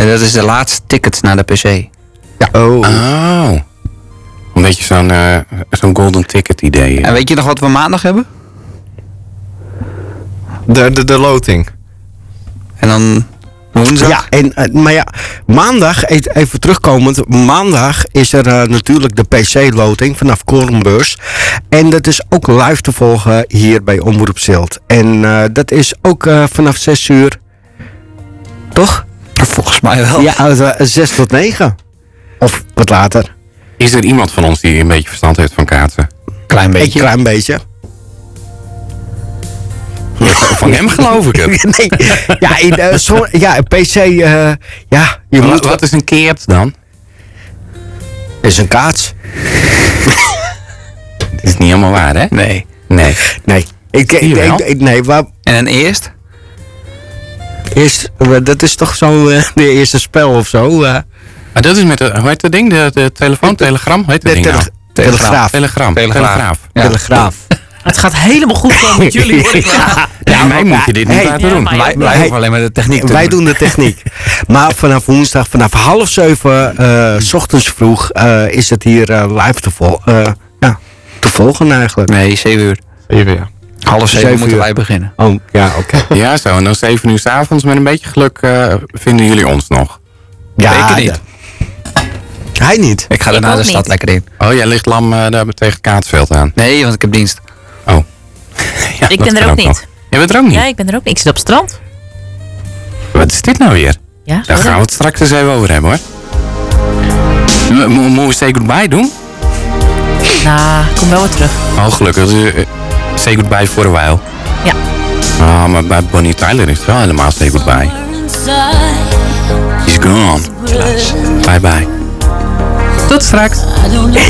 Dat is de laatste ticket naar de PC. Ja. Oh. Een beetje zo'n golden ticket idee. En weet je nog wat we maandag hebben? De loting. En dan woensdag? Ja, maar ja, maandag, even terugkomend. Maandag is er natuurlijk de PC-loting vanaf Korenbeurs. En dat is ook live te volgen hier bij Omroep Zilt. En dat is ook vanaf 6 uur. Toch? Volgens mij wel. Ja, 6 tot 9. Of wat later. Is er iemand van ons die een beetje verstand heeft van kaarten? Klein beetje. Een klein beetje. Van hem geloof ik het. Nee, PC, je moet... Wat is een keert dan? Is een kaats. Dat is niet helemaal waar, hè? Nee. Nee. Nee. En een eerst? Eerst, dat is toch zo de eerste spel of zo. Maar dat is met hoe heet dat ding? De telefoon, telegram? Hoe heet dat ding nou? Telegraaf. Telegraaf. Het gaat helemaal goed komen met jullie, hoor ik. Ja, mij moet je dit niet laten doen. Wij hoeven alleen maar de techniek te doen. Wij doen de techniek. Maar vanaf woensdag, vanaf 6:30 's ochtends vroeg, is het hier live te volgen eigenlijk. Nee, 7 uur. 7 ja. 6:30 moeten wij beginnen. Oh, ja, oké. Ja, zo. En dan 7 uur 's avonds met een beetje geluk vinden jullie ons nog. Ja, Zeker niet. Hij niet. Ik ga daarna ook de stad niet. lekker in. Oh, jij ligt lam daar tegen Kaatsveld aan. Nee, want ik heb dienst. Oh. Ja, Ik dat ben er kan ook nog. niet. Jij bent er ook niet? Ja, ik ben er ook niet. Ik zit op het strand. Wat is dit nou weer? Ja, Daar sorry. gaan we het straks eens even over hebben, hoor. Moeten we say goodbye doen? Nou, ik kom wel weer terug. Oh, gelukkig. Say goodbye for a while. Ja. Ah, maar bij Bonnie Tyler is het wel helemaal say goodbye. She's gone. Bye bye. Tot straks.